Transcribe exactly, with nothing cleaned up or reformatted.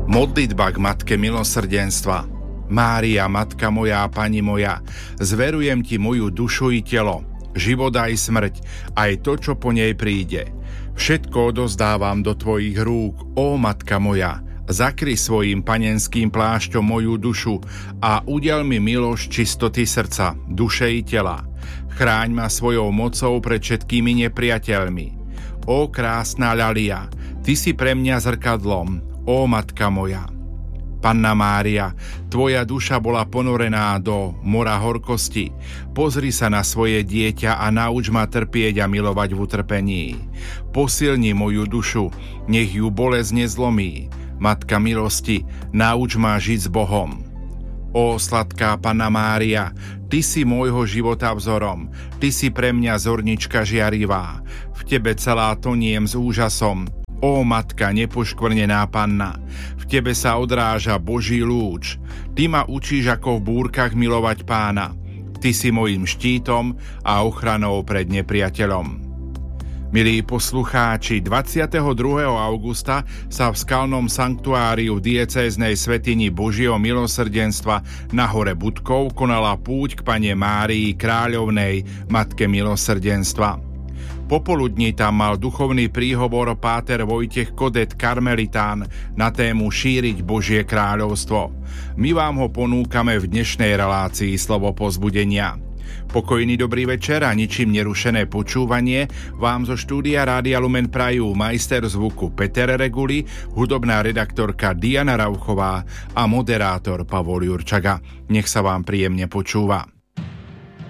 Modlitba k Matke milosrdenstva. Mária, Matka moja a Pani moja, zverujem Ti moju dušu i telo, život aj smrť, aj to, čo po nej príde. Všetko odozdávam do Tvojich rúk, ó Matka moja, zakry svojim panenským plášťom moju dušu a udel mi milosť čistoty srdca, duše i tela. Chráň ma svojou mocou pred všetkými nepriateľmi. Ó krásna ľalia, Ty si pre mňa zrkadlom, ó Matka moja. Panna Mária, Tvoja duša bola ponorená do mora horkosti. Pozri sa na svoje dieťa a nauč ma trpieť a milovať v utrpení. Posilni moju dušu, nech ju bolesť nezlomí. Matka milosti, nauč ma žiť s Bohom. Ó sladká Panna Mária, Ty si môjho života vzorom, Ty si pre mňa zornička žiarivá. V Tebe celá toniem s úžasom, ó Matka nepoškvrnená Panna, v Tebe sa odráža Boží lúč. Ty ma učíš ako v búrkach milovať Pána. Ty si mojím štítom a ochranou pred nepriateľom. Milí poslucháči, dvadsiateho druhého augusta sa v skalnom sanktuáriu v diecéznej svätyni Božieho milosrdenstva na hore Budkov konala púť k Panne Márii Kráľovnej, Matke milosrdenstva. Popoludní tam mal duchovný príhovor páter Vojtech Kodet karmelitán na tému Šíriť Božie kráľovstvo. My vám ho ponúkame v dnešnej relácii Slovo povzbudenia. Pokojný dobrý večer a ničím nerušené počúvanie vám zo štúdia Rádia Lumen prajú majster zvuku Peter Reguli, hudobná redaktorka Diana Rauchová a moderátor Pavol Jurčaga. Nech sa vám príjemne počúva.